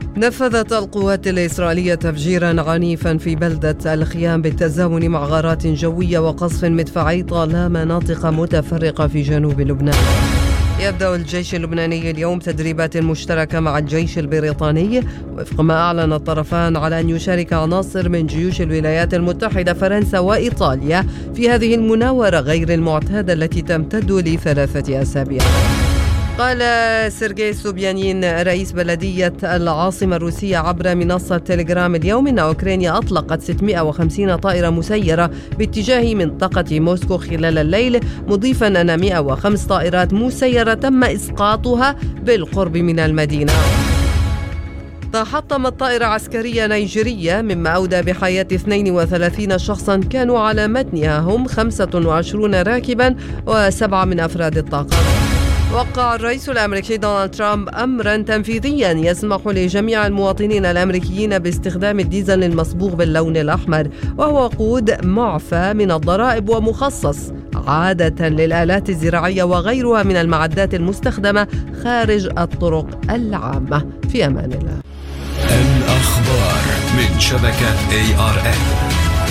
نفذت القوات الإسرائيلية تفجيرا عنيفا في بلدة الخيام بالتزامن مع غارات جوية وقصف مدفعي طال مناطق متفرقة في جنوب لبنان. يبدأ الجيش اللبناني اليوم تدريبات مشتركة مع الجيش البريطاني وفق ما أعلن الطرفان على أن يشارك عناصر من جيوش الولايات المتحدة فرنسا وإيطاليا في هذه المناورة غير المعتادة التي تمتد ل3 أسابيع. قال سيرجي سوبيانين رئيس بلدية العاصمة الروسية عبر منصة تيليجرام اليوم أن أوكرانيا أطلقت 650 طائرة مسيرة باتجاه منطقة موسكو خلال الليل، مضيفا أن 105 طائرات مسيرة تم إسقاطها بالقرب من المدينة. تحطمت طائرة عسكرية نيجيرية مما أودى بحياة 32 شخصا كانوا على متنها، هم 25 راكبا و7 من أفراد الطاقم. وقع الرئيس الأمريكي دونالد ترامب أمرا تنفيذيا يسمح لجميع المواطنين الأمريكيين باستخدام الديزل المصبوغ باللون الأحمر، وهو وقود معفى من الضرائب ومخصص عادة للآلات الزراعية وغيرها من المعدات المستخدمة خارج الطرق العامة. في أمان الله. الأخبار من شبكة ARN.